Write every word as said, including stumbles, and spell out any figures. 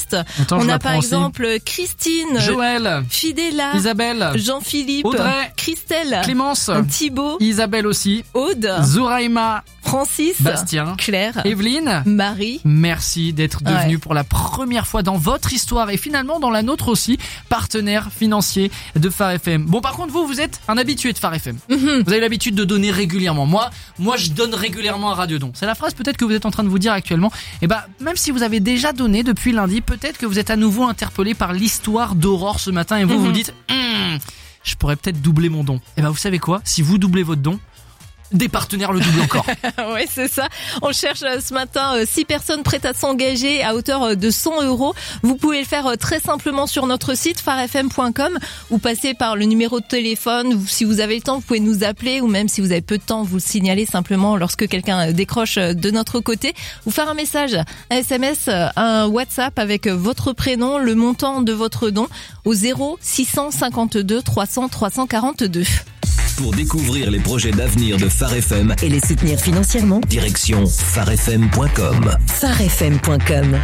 liste. Attends, On je a la par prends aussi. exemple Christine, Joël, Fidela, Isabelle, Jean-Philippe, Audrey, Christelle, Clémence, Thibaut, Isabelle aussi, Aude, Zouraïma, Francis, Bastien, Claire, Evelyne. Marie. Merci d'être devenu Ouais. pour la première fois dans votre histoire et finalement dans la nôtre aussi, partenaire financier de Phare F M. Bon, par contre, vous, vous êtes un habitué de Phare F M. Mhm. Vous avez l'habitude de donner régulièrement. Moi, moi, je donne régulièrement à Radio Don. C'est la phrase peut-être que vous êtes en train de vous dire actuellement. Et bah, même si vous avez déjà donné depuis lundi, peut-être que vous êtes à nouveau interpellé par l'histoire d'Aurore ce matin et vous Mhm. vous dites, Hum, je pourrais peut-être doubler mon don. Et bah, vous savez quoi? Si vous doublez votre don, des partenaires le doublent encore. Oui, c'est ça. On cherche euh, ce matin euh, six personnes prêtes à s'engager à hauteur euh, de cent euros. Vous pouvez le faire euh, très simplement sur notre site phare f m point com ou passer par le numéro de téléphone. Ou si vous avez le temps, vous pouvez nous appeler ou même si vous avez peu de temps, vous le signalez simplement lorsque quelqu'un euh, décroche euh, de notre côté. Ou faire un message, un S M S, euh, un WhatsApp avec euh, votre prénom, le montant de votre don au zéro six cent cinquante-deux trois cents trois cent quarante-deux. Pour découvrir les projets d'avenir de Phare F M, Et les soutenir financièrement. direction phare f m point com. phare f m point com